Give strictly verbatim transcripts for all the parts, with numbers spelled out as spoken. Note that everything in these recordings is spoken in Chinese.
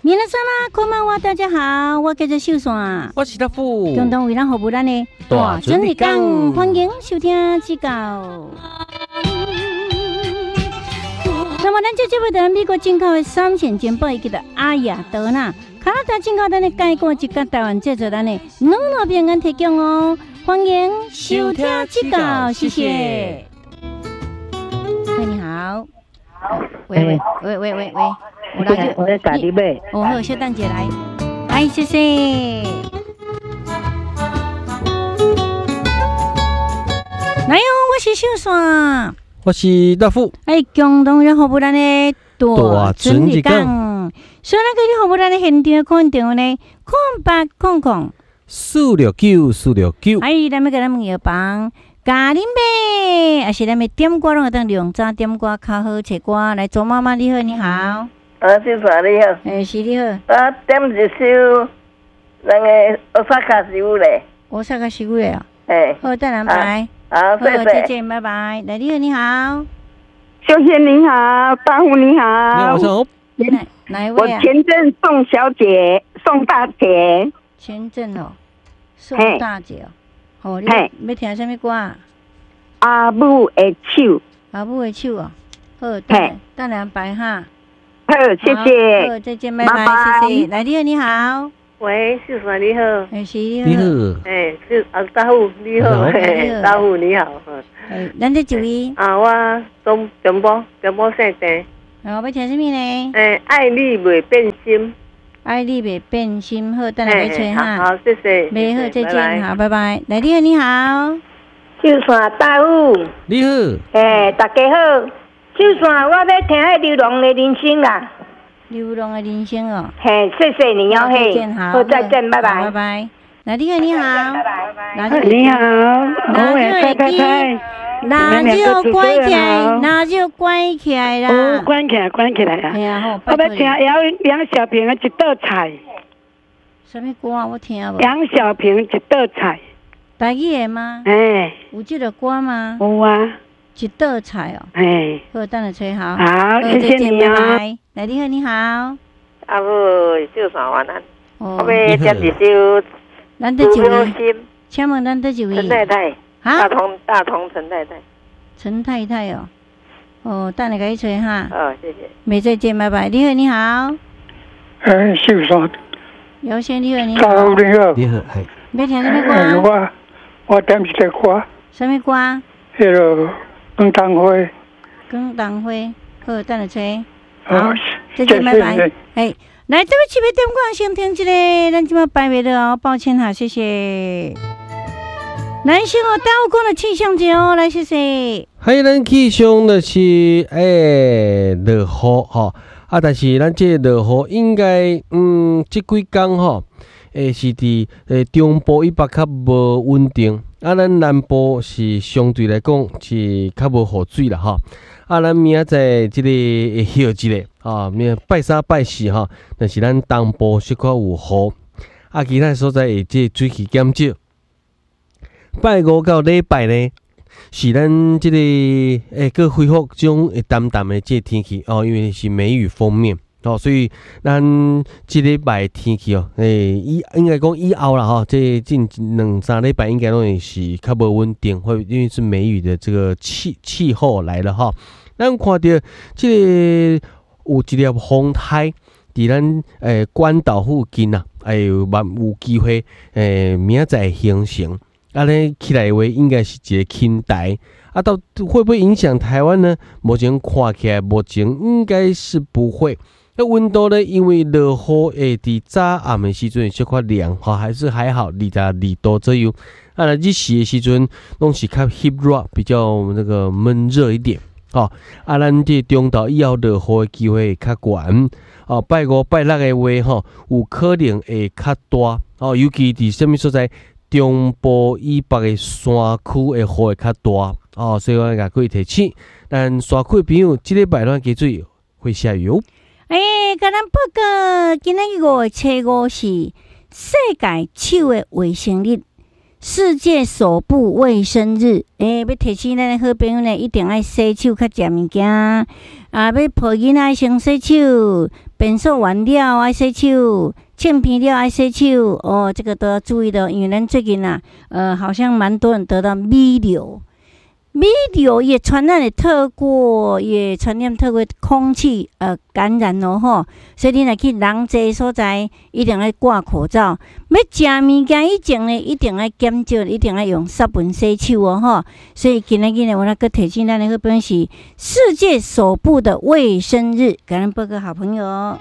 皆さんこんばんは，大家好，我叫做秀山， 我是大富， 共同为咱服务咱的大准日讲， 欢迎收听指教。那么，咱这节目在美国进口的三线煎包以及的阿雅德纳、加拿大进口咱的介果以及台湾制作咱的两路平安提供哦，欢迎收听指教，谢谢。喂，你好。喂喂喂喂喂喂，我来就我在家里买。 哦，好，小蛋姐来，来，谢谢。来哟，我是秀山， 我是大富。 哎，共同要服务咱的大准日讲，所以咱个服务咱的现场空电话呢，空八空空四六九四六九。 哎，咱们给咱们药房。咖喱妹，还是咱们点歌拢会当用早点歌较好找歌来做妈妈你好，你好。 啊，秀山你好。 诶，是你好。 啊，点一首那个奥萨卡西乌嘞。 奥萨卡西乌嘞啊。 诶。 好，再来拜。 好，谢谢。 再见，拜拜。来，你好，你好。 秀贤你好，大户你好。 你好，我好。 哪哪一位啊？ 我前阵宋小姐，宋大姐。 前阵哦，宋大姐哦。哦，你要听什么歌啊？ 阿母的手。 阿母的手哦。好，等等两拜哈。 好，谢谢。 好，再见，拜拜，谢谢。来，你好，你好。 喂，秀山你好。 哎，是你好。你好。 哎，是啊，大户你好。大户你好。 哎，咱这几位？ 啊，我中中波中波姓郑。 哦，要听什么呢？ 哎，爱你未变心。 爱你未变心，好，等下要吹哈。 好，谢谢。 没好，再见，好，拜拜。来，你好，你好。 秀山大户。 你好。 哎，大家好。秀山，我要听《流浪的人生》啦。 流浪的人生哦。 嘿，谢谢你哦，嘿。好，再见，拜拜。 拜拜。来，你好，你好。 拜拜。你好，我也太太太。 那就关起来，那就关起来啦。 哦，关起来，关起来啊！ 哎呀，好， 我要听杨杨小平的一道菜。 什么歌啊？我听无。 杨小平一道菜。 台语的吗？ 哎。 有这个歌吗？ 有啊。 一道菜哦。 哎。 好，等下吹好。 好，谢谢你啊。 来，你好，你好。 阿母，秀山晚安。 哦。 我要点一首。 咱得几位？请问咱得几位？ 陈太太。大同大同陈太太， 陈太太哦，哦，等下给你吹哈。 哦，谢谢。 没再见，拜拜。你好，你好。 哎，秀山。 姚先，你好，你好。 大户你好。 你好，系。 要听什么歌？ 我我点一个歌。 什么歌？ 迄个广东花。 广东花，好，等下吹。 好， 再见，拜拜。哎，来，这位这边点歌先听一个，咱今麦拜袂了哦，抱歉哈，谢谢。男性哦，带我讲的气象节哦，来谢谢。 嗨，咱气象就是诶落雨吼，啊，但是咱这落雨应该嗯，这几天吼，诶是伫诶中部以北较无稳定，啊，咱南部是相对来讲是较无雨水啦吼。啊，咱明仔载即个会休一个啊，明拜三拜四吼，但是咱东部小可有雨，啊，其他所在会即水气减少。拜五到礼拜呢，是咱即、这个诶，个、欸、恢复种会淡淡的这天气哦，因为是梅雨锋面哦，所以咱即礼拜天气哦，诶、欸，以应该讲以后啦哈，这近两三礼拜应该拢会是较无稳定，会因为是梅雨的这个气气候来了哈。咱看到即个有一粒风台伫咱诶关岛附近啊，哎有蛮有机会诶，明仔载形成。啊，咧起来的话，应该是一个轻台，啊，到会不会影响台湾呢？目前看起来，目前应该是不会。那温度呢？因为落雨诶，伫早暗的时阵小可凉，哈，还是还好，二十二度左右。啊，日时的时阵，拢是较湿热，比较那个闷热一点。哦，啊，咱这中岛以后落雨的机会会较悬。哦，拜五、拜六的话，吼，有可能会较大。哦，尤其伫什么所在？中部以北的山区的雨会较大哦，所以我甲各位提醒，但山区的朋友，即礼拜咱记住会下雨哦。 哎，甲咱报告，今仔日五月初五是世界手的卫生日， 世界手部卫生日，诶、欸，要提醒咱的好朋友呢，一定爱洗手，较食物件啊，要抱囡仔先洗手，便所完了爱洗手，欠片了爱洗手，哦，这个都要注意的，因为咱最近啊，呃，好像蛮多人得到米流。米流也传染的透过，也传染透过空气呃感染咯吼，所以你若去人济所在，一定要挂口罩。要食物件以前呢，一定要减少，一定要用湿盆洗手哦吼。所以今日呢，我那个提醒咱的好朋友是世界手部的卫生日，感恩报告好朋友。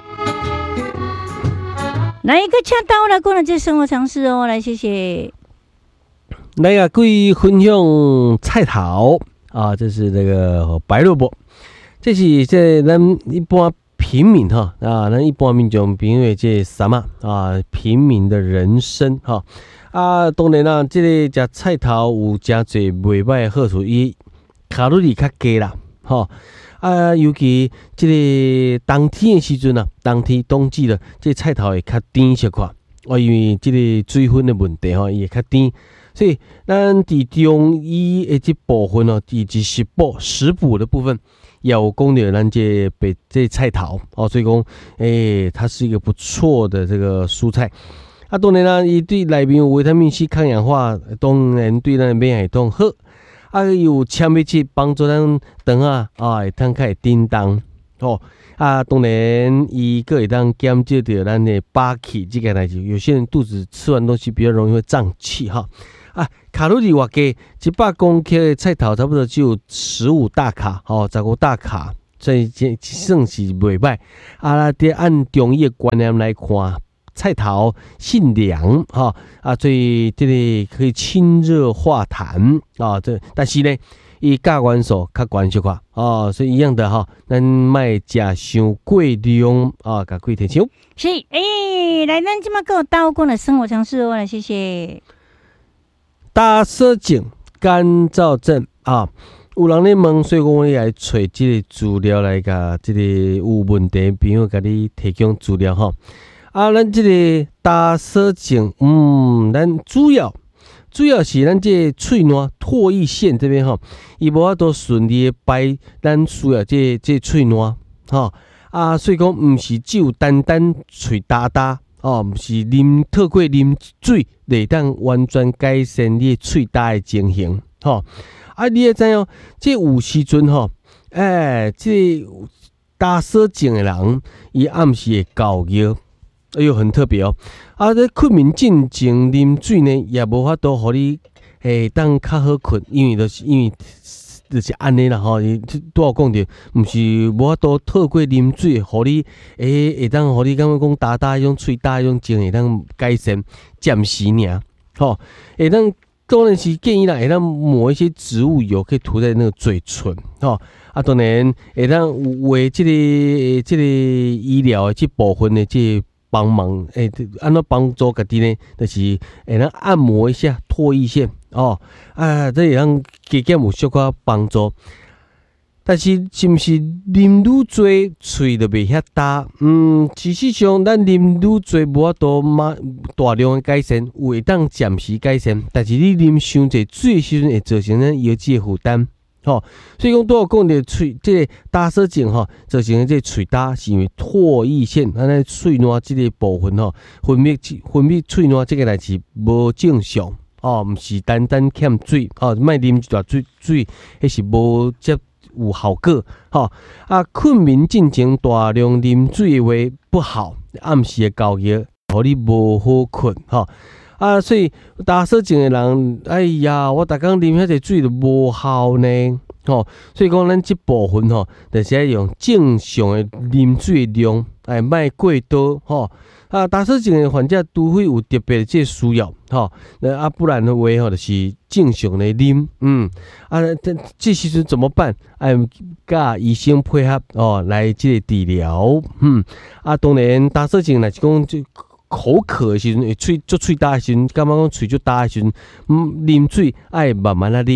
来一个恰到来讲了这生活常识哦，来谢谢。 来啊，各位分享菜头啊，这是那个白萝卜，这是这咱一般平民哈啊，咱一般民众评为这什么啊？平民的人生哈啊，当然啦，这个食菜头有真侪袂歹的好处，伊卡路里较低啦，哈啊，尤其这个冬天的时阵啊，冬天冬季了，这菜头会较甜些块，哦，因为这个水分的问题哈，伊会较甜。所以，咱伫中医的这部分哦，以及食补食补的部分，也有讲到咱这北这菜头哦，所以讲，诶、欸，它是一个不错的这个蔬菜。啊，当然啦，伊对内面有维他命 C、抗氧化，当然对咱免疫系统好。啊，有纤维质帮助咱肠啊啊，会通较会叮当哦。啊，当然伊个会当减少掉咱的饱气这个代志。有些人肚子吃完东西比较容易会胀气哈。啊，卡路里偌低，一百公克的菜头差不多只有十五大卡，哦，十五大卡，所以这算是袂歹。啊，伫按中医的观念来看，菜头性凉，哈、哦、啊，所以这里可以清热化痰啊。这但是呢，伊钾元素较悬小块哦，所以一样的哈，咱卖食伤过量啊，甲贵提醒。 是，诶、欸，来，咱即马个刀工的生活常识哦，来，谢谢。 打舌颈干燥症啊，有人咧问，所以我来找这个资料来甲这个有问题朋友甲你提供资料哈。啊，咱这个打舌颈，嗯，咱主要主要是咱这喙烂唾液腺这边哈，伊无法度顺利的排咱需要这这喙烂哈啊，所以讲毋是只有单单喙打打。哦，毋是啉透过啉水，会当完全改善你喙焦的情形，吼、哦。啊，你会知影，这有时阵吼，哎，这打舌症的人，伊暗时会搞药，哎呦，很特别哦。啊，这困眠进前啉水呢，也无法度互你诶当较好困，因为就是因为。就是安尼啦吼，伊拄好讲着，毋是无法度透过啉水，互你诶会当互你感觉讲打打迄种喙焦迄种症会当改善，暂时尔吼，会当当然是建议啦，会当抹一些植物油，可以涂在那个嘴唇吼。啊，当然会当为即、这个即、这个医疗的这部分的这帮忙，诶，安怎帮助家己呢？就是会当按摩一下唾液腺。哦，啊，这会让加减有小可帮助，但是是毋是啉愈多，喙就袂遐焦？嗯，事实上，咱啉愈多无法度马大量的改善，有会当暂时改善，但是你啉伤侪水的时阵，会造成咱腰肌的负担。吼、哦，所以讲拄好讲着喙这个打舌症吼，造成这喙焦是因为唾液腺，咱咧喙烂这个部分吼，分泌分泌喙烂这个代志无正常。哦，毋是单单欠水，哦，莫啉一大水水，迄是无遮有效果。吼、哦、啊，困眠进前大量啉水的话不好，暗时的熬夜，互你无好困。吼、哦、啊，所以打舌症的人，哎呀，我逐工啉遐济水就无效呢。吼、哦，所以讲咱即部分吼，就是要用正常的啉水的量，哎，莫过多。吼、哦。啊，打舌症的患者除非有特别这需要，吼，那啊不然的话吼，就是正常的啉，嗯，啊，这这时阵怎么办？哎，甲医生配合哦，来这个治疗，嗯，啊，当然打舌症若是讲就口渴的时阵，喙足喙焦的时阵，感觉讲喙足焦的时阵，嗯，啉水爱慢慢啊啉，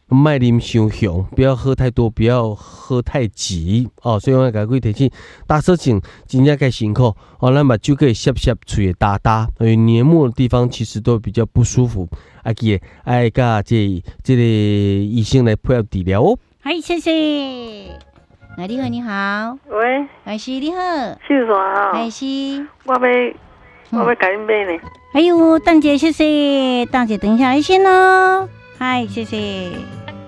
卖啉伤凶，不要喝太多，不要喝太急哦。所以我甲各位提醒，打手症真正该辛苦哦，咱目睭可以涩涩，嘴也大大，因为黏膜的地方其实都比较不舒服。啊，记得爱甲这这个医生来配合治疗哦。 嗨，谢谢。哎，你好，你好。 喂， 哎是你好。 秀山啊， 哎是。 我要我要甲恁买呢。 哎呦，等姐谢谢，等姐等一下先哦。嗨，谢谢。